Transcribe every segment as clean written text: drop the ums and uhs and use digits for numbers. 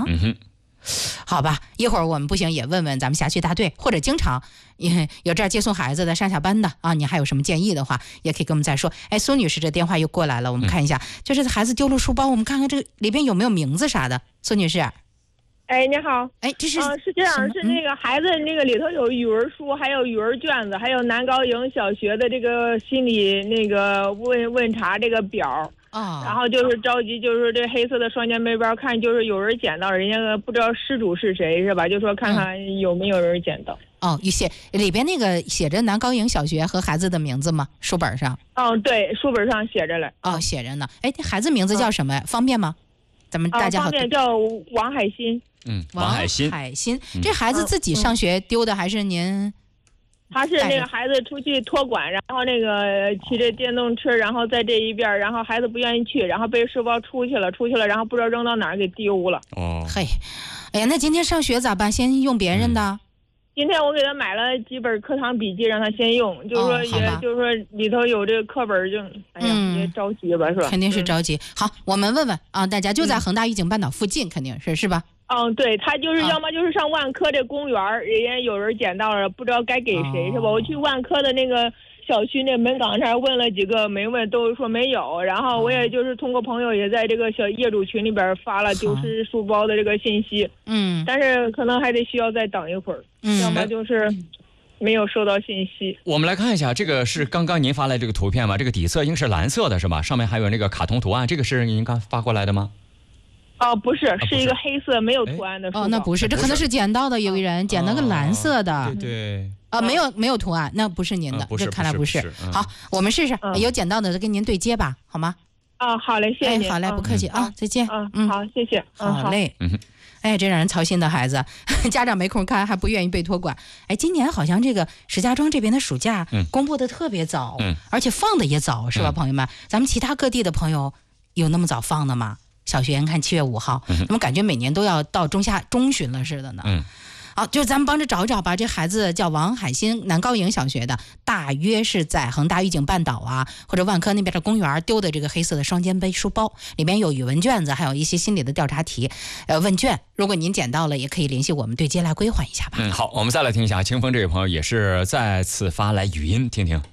好吧，一会儿我们不行也问问咱们辖区大队，或者经常有这儿接送孩子的上下班的啊，你还有什么建议的话，也可以跟我们再说。哎，苏女士这电话又过来了，我们看一下，就是孩子丢了书包，我们看看这个里边有没有名字啥的。苏女士， 哎，你好， 哎，这是是这样，是那个孩子那个里头有语文书，还有语文卷子，还有南高营小学的这个心理那个问查这个表。然后就是着急，就是这黑色的双肩背包，看就是有人捡到，人家不知道失主是谁，是吧？就说看看有没有人捡到。 里边那个写着南高营小学和孩子的名字吗？书本上？ 对，书本上写着了。 写着呢。哎，这孩子名字叫什么呀？方便吗？咱们大家好。 方便，叫王海鑫。 王海鑫。 这孩子自己上学丢的还是您？ 他是那个孩子出去托管，然后那个骑着电动车，然后在这一边，然后孩子不愿意去，然后背书包出去了，然后不知道扔到哪儿给丢了。 哎呀，那今天上学咋办？先用别人的？ 今天我给他买了几本课堂笔记，让他先用，就是说就是说里头有这个课本，就也着急吧，是吧？ 肯定是着急。好，我们问问啊，大家就在恒大预警半岛附近，肯定是吧？ 对，他就是要么就是上万科这公园，人家有人捡到了，不知道该给谁，是吧？我去万科的那个小区那门岗上问了几个，没问，都说没有。然后我也就是通过朋友也在这个小业主群里边发了丢失书包的这个信息。但是可能还得需要再等一会儿，要么就是没有收到信息。 我们来看一下，这个是刚刚您发来这个图片吗？这个底色应该是蓝色的，是吧？上面还有那个卡通图案，这个是您刚发过来的吗？ 不是，是一个黑色没有图案的书包。 那不是，这可能是捡到的，有个人捡了个蓝色的。 对。 没有图案，那不是您的，这看来不是。好，我们试试，有捡到的跟您对接吧，好吗？ 好嘞，谢谢您。 好嘞，不客气啊，再见。 好，谢谢。 好嘞。哎，这让人操心的孩子，家长没空看，还不愿意被托管。哎，今年好像这个石家庄这边的暑假公布的特别早，而且放的也早，是吧，朋友们？咱们其他各地的朋友有那么早放的吗？小学看7月5号，怎么感觉每年都要到中旬了似的呢？好，就咱们帮着找一找吧。这孩子叫王海鑫，南高营小学的，大约是在恒大预警半岛啊，或者万科那边的公园丢的这个黑色的双肩背书包，里面有语文卷子，还有一些心理的调查题，问卷。如果您捡到了，也可以联系我们对接来归还一下吧。 好，我们再来听一下清风这位朋友也是再次发来语音，听听。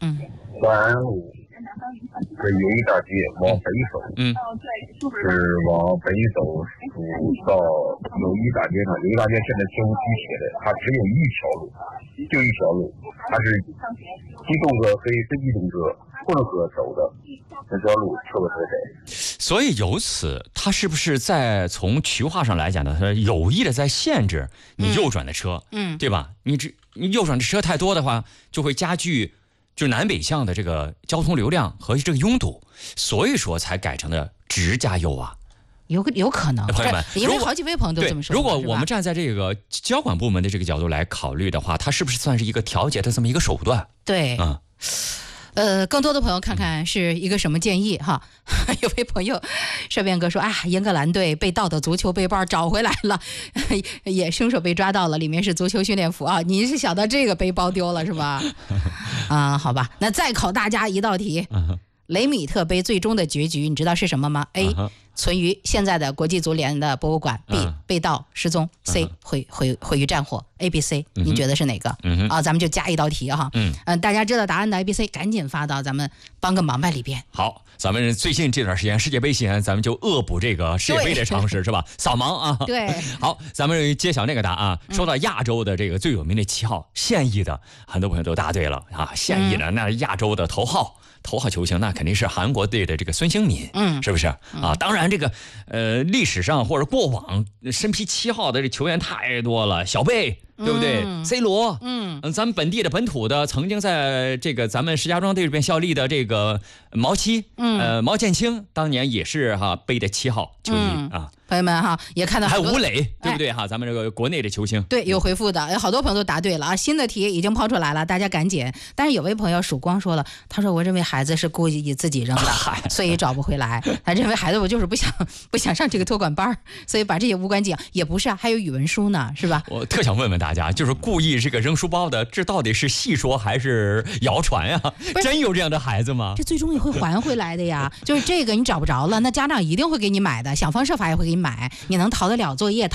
这友谊大街往北走，是往北走到友谊大街上。友谊大街现在修地铁的，它只有一条路，就一条路，它是机动车和非机动车混合走的，那条路特别窄。 所以由此，它是不是在从渠化上来讲呢？它有意的在限制你右转的车，对吧？你右转的车太多的话，就会加剧。就南北向的这个交通流量和这个拥堵，所以说才改成了直加右啊。 有可能， 朋友们， 因为好几位朋友都这么说。 如果我们站在这个交管部门的这个角度来考虑的话，它是不是算是一个调节的这么一个手段？ 对，更多的朋友看看是一个什么建议哈。有位朋友帅变哥说英格兰队被盗的足球背包找回来了，也凶手被抓到了，里面是足球训练服啊。你是想到这个背包丢了是吧？好吧，那再考大家一道题。雷米特杯最终的结局你知道是什么吗？ A 存于现在的国际足联的博物馆， B 被盗失踪， C 毁于战火。 A、B、C 你觉得是哪个？咱们就加一道题哈。大家知道答案的 A、B、C 赶紧发到咱们帮个忙吧里边。 好，咱们最近这段时间世界杯期间，咱们就恶补这个世界杯的常识是吧？扫盲啊。 对。 好，咱们揭晓那个答案。说到亚洲的这个最有名的7号现役的，很多朋友都答对了啊。现役的那亚洲的头号球星，那肯定是韩国队的这个孙兴民，是不是啊？当然这个历史上或者过往身披7号的这球员太多了，小贝对不对？C 罗，咱们本土的曾经在这个咱们石家庄队这边效力的这个毛毛剑卿，当年也是背的7号球衣啊。 朋友们哈，也看到还有吴磊，对不对哈？咱们这个国内的球星， 对，有回复的，好多朋友都答对了啊！新的题已经抛出来了，大家赶紧。但是有位朋友曙光说了，他说我认为孩子是故意自己扔的，所以找不回来。他认为孩子我就是不想上这个托管班，所以把这些无关紧要。也不是啊，还有语文书呢，是吧？ 我特想问问大家，就是故意这个扔书包的，这到底是戏说还是谣传呀？真有这样的孩子吗？ 这最终也会还回来的呀。就是这个你找不着了，那家长一定会给你买的，想方设法也会给你买。你能逃得了作业